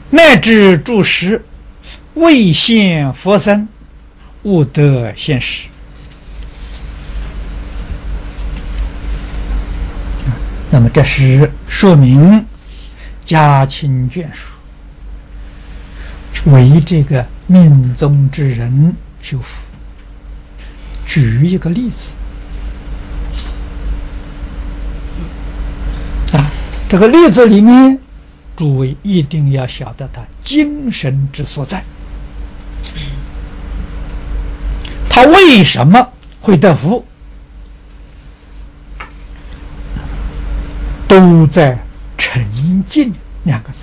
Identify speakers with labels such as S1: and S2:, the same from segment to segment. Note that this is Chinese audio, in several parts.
S1: 乃至诸食，未现佛身，勿得现食。那么这是说明家亲眷属为这个命中之人修福。举一个例子啊，这个例子里面，诸位一定要晓得他精神之所在。他为什么会得福？都在沉静两个字。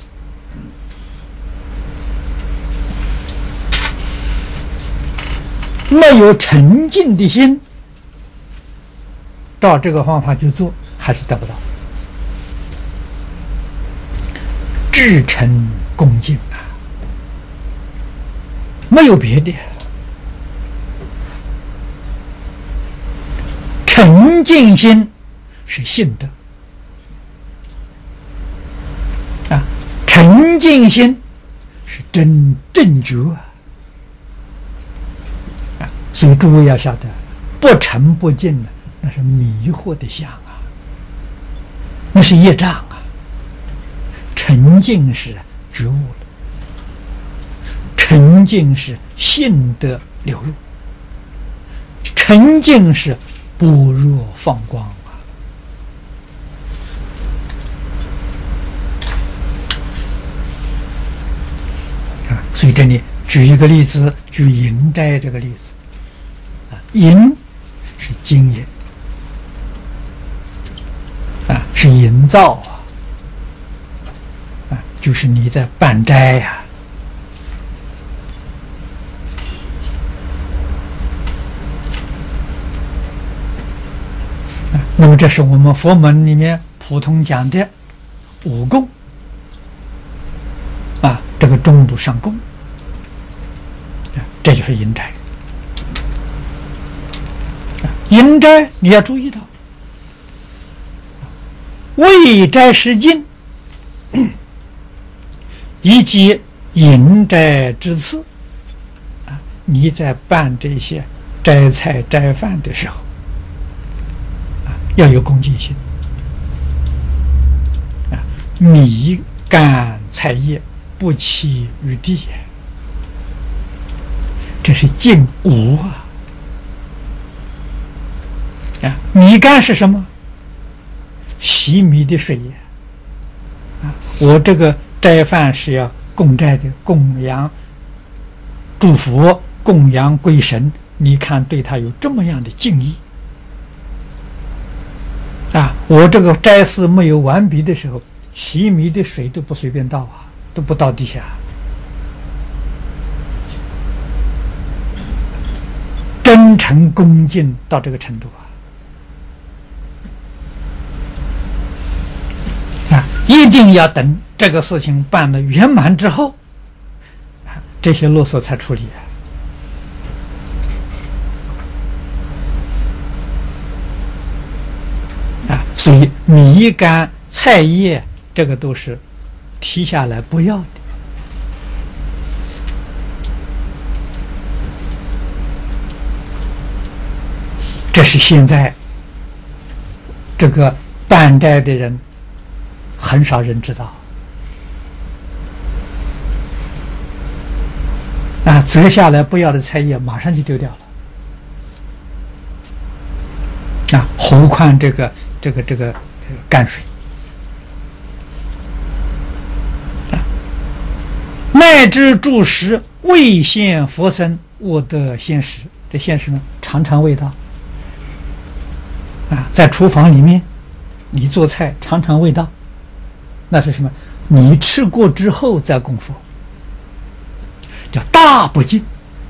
S1: 没有沉静的心，照这个方法去做，还是得不到。至诚恭敬啊，没有别的。沉静心是信德啊，沉静心是真正觉啊。所以诸位要晓得，不沉不静的，那是迷惑的相啊，那是业障啊。沉静是觉悟了，沉静是信德流露，沉静是般若放光啊。所以这里举一个例子，举营斋这个例子。营是经营啊，是营造啊，就是你在办斋呀那么这是我们佛门里面普通讲的五供啊，这个中度上供这就是营斋。营斋你要注意到，为斋施敬以及营斋之次啊，你在办这些斋菜斋饭的时候啊，要有恭敬心啊，米干菜叶不弃于地，这是敬无啊。米干是什么？洗米的水也啊！我这个斋饭是要供斋的，供养诸佛，供养鬼神，你看对他有这么样的敬意啊！我这个斋事没有完毕的时候，洗米的水都不随便倒啊，都不倒地下，真诚恭敬到这个程度啊！一定要等这个事情办得圆满之后，这些啰嗦才处理啊！所以米干菜叶这个都是提下来不要的这是现在这个办斋的人很少人知道啊，折下来不要的菜叶马上就丢掉了啊，何况这个泔水啊，乃至诸食未现佛身，勿得现食。这现食呢，尝尝味道啊，在厨房里面你做菜尝尝味道，那是什么？你吃过之后再供佛，叫大不敬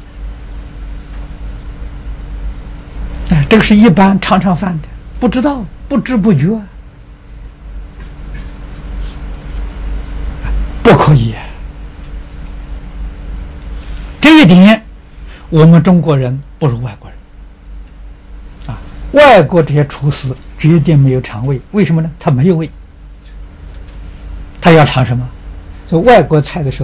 S1: 啊！这个是一般常常犯的，不知道，不知不觉，不可以。这一点，我们中国人不如外国人啊！外国这些厨师绝对没有尝味，为什么呢？他没有味。他要尝什么？就外国菜的时候。